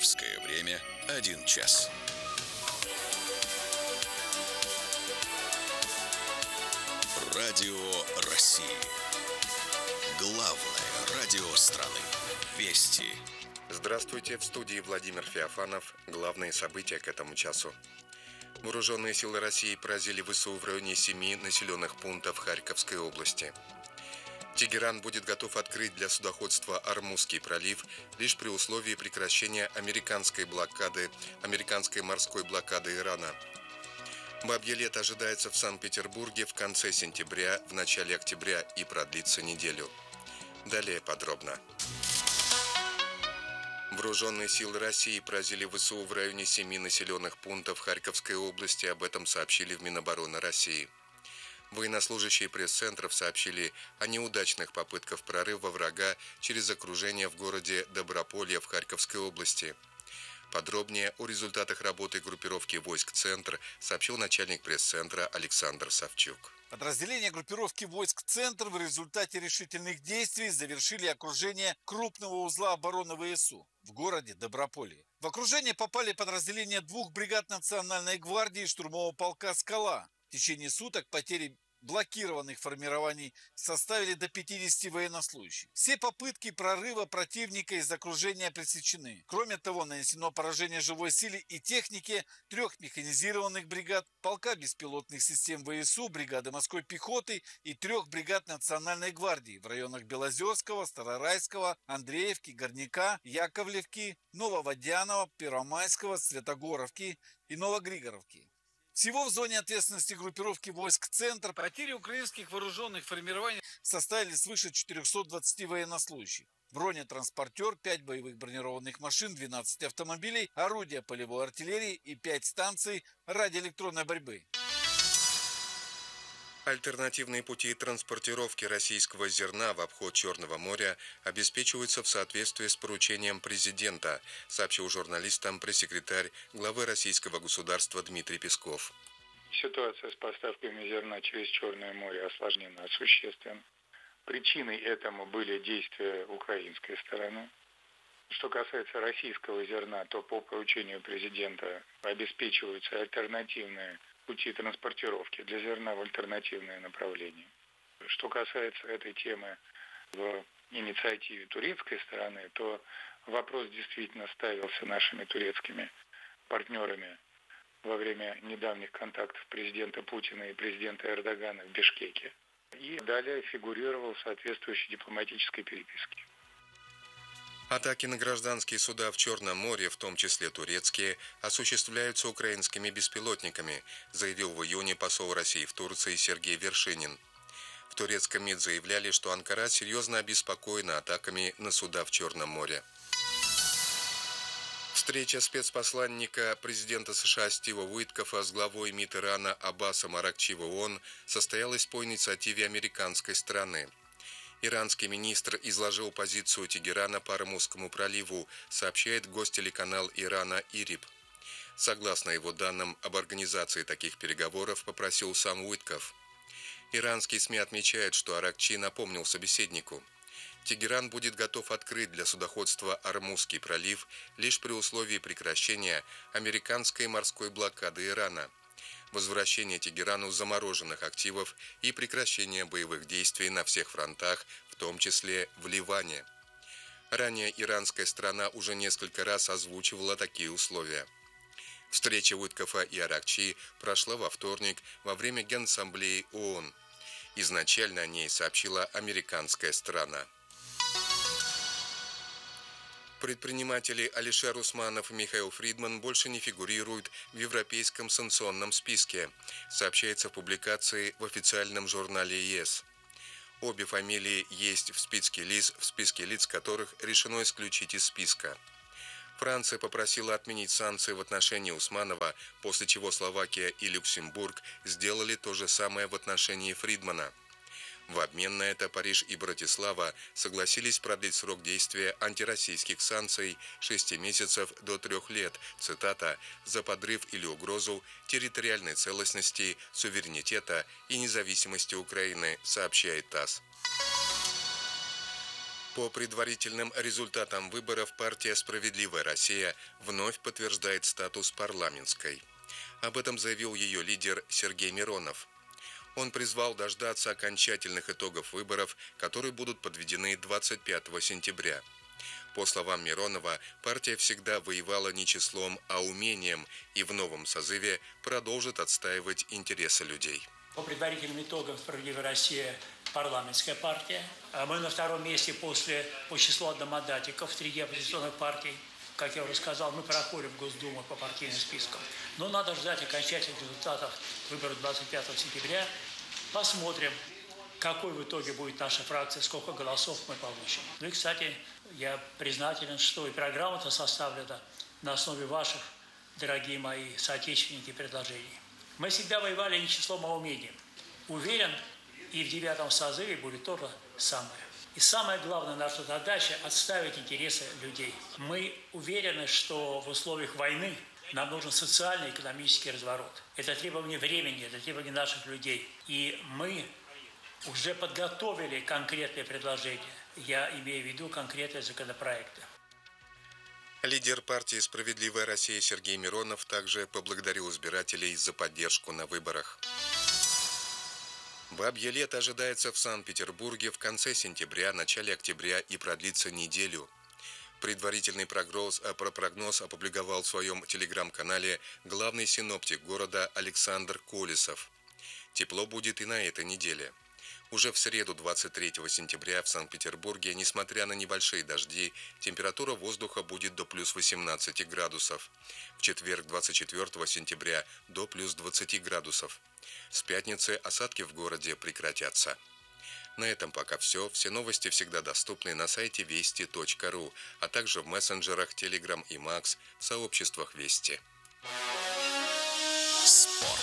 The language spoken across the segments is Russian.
Московское время 1 час. Радио России. Главное радио страны. Вести. Здравствуйте, в студии Владимир Феофанов. Главные события к этому часу. Вооруженные силы России поразили ВСУ в районе 7 населенных пунктов Харьковской области. Тегеран будет готов открыть для судоходства Ормузский пролив лишь при условии прекращения американской морской блокады Ирана. Бабье лето ожидается в Санкт-Петербурге в конце сентября, в начале октября и продлится неделю. Далее подробно. Вооруженные силы России поразили ВСУ в районе 7 населенных пунктов Харьковской области. Об этом сообщили в Минобороны России. Военнослужащие пресс-центров сообщили о неудачных попытках прорыва врага через окружение в городе Доброполье в Харьковской области. Подробнее о результатах работы группировки войск «Центр» сообщил начальник пресс-центра Александр Савчук. Подразделения группировки войск «Центр» в результате решительных действий завершили окружение крупного узла обороны ВСУ в городе Доброполье. В окружение попали подразделения 2 бригад Национальной гвардии и штурмового полка «Скала». В течение суток потери блокированных формирований составили до 50 военнослужащих. Все попытки прорыва противника из окружения пресечены. Кроме того, нанесено поражение живой силе и технике 3 механизированных бригад, полка беспилотных систем ВСУ, бригады морской пехоты и 3 бригад Национальной гвардии в районах Белозерского, Старорайского, Андреевки, Горняка, Яковлевки, Нововодянова, Первомайского, Святогоровки и Новогригоровки. Всего в зоне ответственности группировки войск «Центр» потери украинских вооруженных формирований составили свыше 420 военнослужащих. Бронетранспортер, 5 боевых бронированных машин, 12 автомобилей, орудия полевой артиллерии и 5 станций радиоэлектронной борьбы. Альтернативные пути транспортировки российского зерна в обход Черного моря обеспечиваются в соответствии с поручением президента, сообщил журналистам пресс-секретарь главы российского государства Дмитрий Песков. Ситуация с поставками зерна через Черное море осложнена существенно. Причиной этому были действия украинской стороны. Что касается российского зерна, то по поручению президента обеспечиваются альтернативные пути транспортировки для зерна в альтернативное направление. Что касается этой темы в инициативе турецкой стороны, то вопрос действительно ставился нашими турецкими партнерами во время недавних контактов президента Путина и президента Эрдогана в Бишкеке. И далее фигурировал в соответствующей дипломатической переписке. Атаки на гражданские суда в Черном море, в том числе турецкие, осуществляются украинскими беспилотниками, заявил в июне посол России в Турции Сергей Вершинин. В турецком МИД заявляли, что Анкара серьезно обеспокоена атаками на суда в Черном море. Встреча спецпосланника президента США Стива Уиткофа с главой МИД Ирана Аббасом Аракчи в ООН состоялась по инициативе американской стороны. Иранский министр изложил позицию Тегерана по Ормузскому проливу, сообщает гостелеканал Ирана ИРИБ. Согласно его данным, об организации таких переговоров попросил сам Уиткоф. Иранские СМИ отмечают, что Аракчи напомнил собеседнику: Тегеран будет готов открыть для судоходства Ормузский пролив лишь при условии прекращения американской морской блокады Ирана, возвращение Тегерану замороженных активов и прекращение боевых действий на всех фронтах, в том числе в Ливане. Ранее иранская сторона уже несколько раз озвучивала такие условия. Встреча Уиткофа и Аракчи прошла во вторник во время Генассамблеи ООН. Изначально о ней сообщила американская сторона. Предприниматели Алишер Усманов и Михаил Фридман больше не фигурируют в европейском санкционном списке, сообщается в публикации в официальном журнале ЕС. Обе фамилии есть в списке лиц, которых решено исключить из списка. Франция попросила отменить санкции в отношении Усманова, после чего Словакия и Люксембург сделали то же самое в отношении Фридмана. В обмен на это Париж и Братислава согласились продлить срок действия антироссийских санкций с 6 месяцев до 3 лет, цитата, «за подрыв или угрозу территориальной целостности, суверенитета и независимости Украины», сообщает ТАСС. По предварительным результатам выборов партия «Справедливая Россия» вновь подтверждает статус парламентской. Об этом заявил ее лидер Сергей Миронов. Он призвал дождаться окончательных итогов выборов, которые будут подведены 25 сентября. По словам Миронова, партия всегда воевала не числом, а умением и в новом созыве продолжит отстаивать интересы людей. По предварительным итогам «Справедливая Россия» парламентская партия. Мы на втором месте по числу одномандатников среди оппозиционных партий. Как я уже сказал, мы проходим в Госдуму по партийным спискам. Но надо ждать окончательных результатов выборов 25 сентября. Посмотрим, какой в итоге будет наша фракция, сколько голосов мы получим. Ну и, кстати, я признателен, что и программа-то составлена на основе ваших, дорогие мои соотечественники, предложений. Мы всегда воевали не числом, а умением. Уверен, и в 9-м созыве будет то же самое. И самая главная наша задача – отставить интересы людей. Мы уверены, что в условиях войны нам нужен социальный и экономический разворот. Это требование времени, это требование наших людей. И мы уже подготовили конкретные предложения. Я имею в виду конкретные законопроекты. Лидер партии «Справедливая Россия» Сергей Миронов также поблагодарил избирателей за поддержку на выборах. Бабье лето ожидается в Санкт-Петербурге в конце сентября, начале октября и продлится неделю. Предварительный прогноз опубликовал в своем телеграм-канале главный синоптик города Александр Колесов. Тепло будет и на этой неделе. Уже в среду 23 сентября в Санкт-Петербурге, несмотря на небольшие дожди, температура воздуха будет до плюс 18 градусов. В четверг 24 сентября до плюс 20 градусов. С пятницы осадки в городе прекратятся. На этом пока все. Все новости всегда доступны на сайте вести.ру, а также в мессенджерах Telegram и Max, в сообществах Вести. Спорт.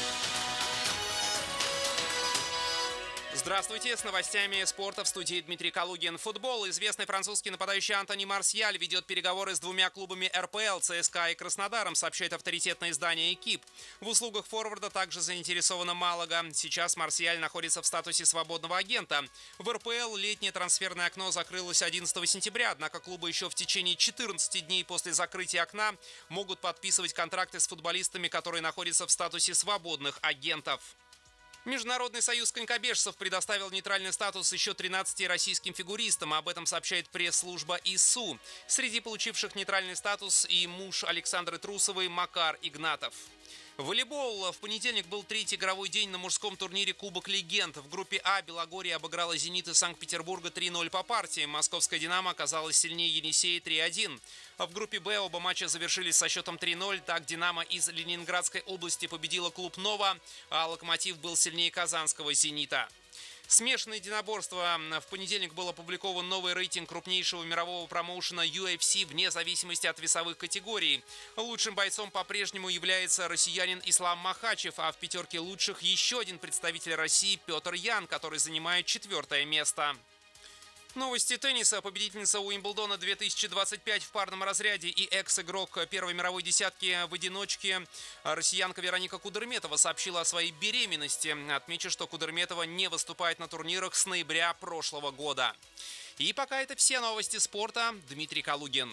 Здравствуйте, с новостями спорта в студии Дмитрий Калугин. Футбол. Известный французский нападающий Антони Марсиаль ведет переговоры с двумя клубами РПЛ, ЦСКА и Краснодаром, сообщает авторитетное издание «Экип». В услугах форварда также заинтересована Малага. Сейчас Марсиаль находится в статусе свободного агента. В РПЛ летнее трансферное окно закрылось 11 сентября, однако клубы еще в течение 14 дней после закрытия окна могут подписывать контракты с футболистами, которые находятся в статусе свободных агентов. Международный союз конькобежцев предоставил нейтральный статус еще 13 российским фигуристам. Об этом сообщает пресс-служба ИСУ. Среди получивших нейтральный статус и муж Александры Трусовой Макар Игнатов. Волейбол. В понедельник был третий игровой день на мужском турнире Кубок Легенд. В группе А Белогорье обыграла «Зенит» из Санкт-Петербурга 3-0 по партии. Московская «Динамо» оказалась сильнее «Енисея» 3-1. А в группе Б оба матча завершились со счетом 3-0. Так «Динамо» из Ленинградской области победила клуб «Нова», а «Локомотив» был сильнее казанского «Зенита». Смешанное единоборство. В понедельник был опубликован новый рейтинг крупнейшего мирового промоушена UFC вне зависимости от весовых категорий. Лучшим бойцом по-прежнему является россиянин Ислам Махачев, а в пятерке лучших еще один представитель России Петр Ян, который занимает 4-е место. Новости тенниса. Победительница Уимблдона 2025 в парном разряде и экс-игрок первой мировой десятки в одиночке россиянка Вероника Кудерметова сообщила о своей беременности. Отмечу, что Кудерметова не выступает на турнирах с ноября прошлого года. И пока это все новости спорта. Дмитрий Калугин.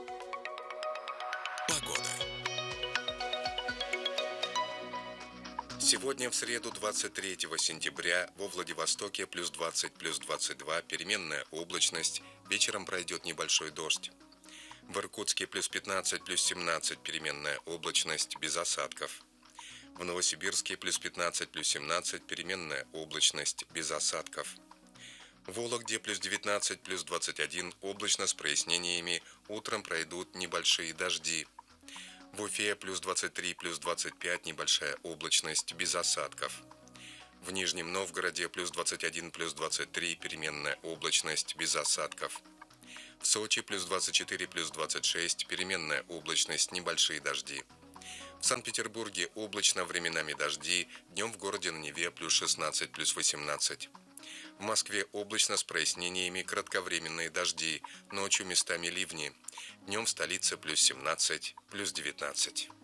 Погода. Сегодня в среду 23 сентября во Владивостоке плюс 20, плюс 22, переменная облачность, вечером пройдет небольшой дождь. В Иркутске плюс 15, плюс 17, переменная облачность, без осадков. В Новосибирске плюс 15, плюс 17, переменная облачность, без осадков. В Вологде плюс 19, плюс 21, облачно с прояснениями, утром пройдут небольшие дожди. В Уфе плюс 23, плюс 25, небольшая облачность, без осадков. В Нижнем Новгороде плюс 21, плюс 23, переменная облачность, без осадков. В Сочи плюс 24, плюс 26, переменная облачность, небольшие дожди. В Санкт-Петербурге облачно, временами дожди, днем в городе на Неве плюс 16, плюс 18. В Москве облачно с прояснениями, кратковременные дожди, ночью местами ливни. Днем в столице плюс 17, плюс 19.